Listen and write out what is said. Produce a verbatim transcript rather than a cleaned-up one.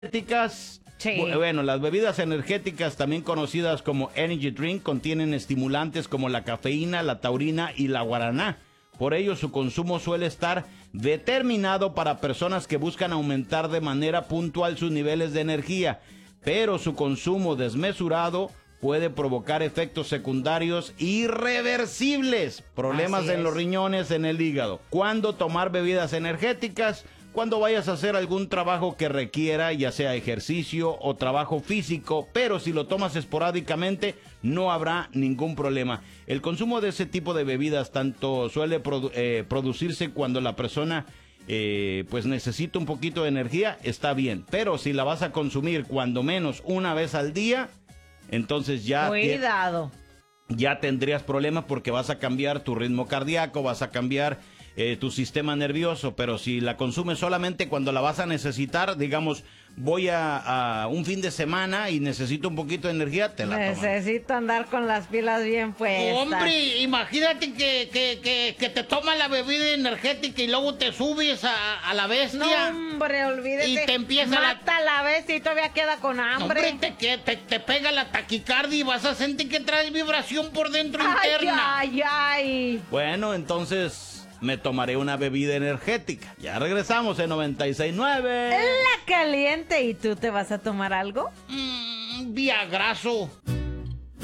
energéticas. Sí. Bueno, las bebidas energéticas, también conocidas como energy drink, contienen estimulantes como la cafeína, la taurina y la guaraná. Por ello, su consumo suele estar determinado para personas que buscan aumentar de manera puntual sus niveles de energía, pero su consumo desmesurado puede provocar efectos secundarios irreversibles, problemas en los riñones, en el hígado. ¿Cuándo tomar bebidas energéticas? Cuando vayas a hacer algún trabajo que requiera, ya sea ejercicio o trabajo físico, pero si lo tomas esporádicamente, no habrá ningún problema. El consumo de ese tipo de bebidas tanto suele produ- eh, producirse cuando la persona eh, pues necesita un poquito de energía, está bien. Pero si la vas a consumir cuando menos una vez al día, entonces ya... Cuidado. Te, ya tendrías problemas porque vas a cambiar tu ritmo cardíaco, vas a cambiar... Eh, tu sistema nervioso, pero si la consumes solamente cuando la vas a necesitar, digamos, voy a, a un fin de semana y necesito un poquito de energía, te la tomas. Necesito andar con las pilas bien puestas. Hombre, imagínate que, que, que, que te tomas la bebida energética y luego te subes a, a la bestia. No, hombre, olvídate. Y te empieza Mata la... la bestia y todavía queda con hambre. Hombre, te, que, te, te pega la taquicardia y vas a sentir que traes vibración por dentro ay, interna. Ay, ay, Bueno, entonces... me tomaré una bebida energética. Ya regresamos en noventa y seis punto nueve. La caliente. ¿Y tú te vas a tomar algo? Mmm, Viagrazo.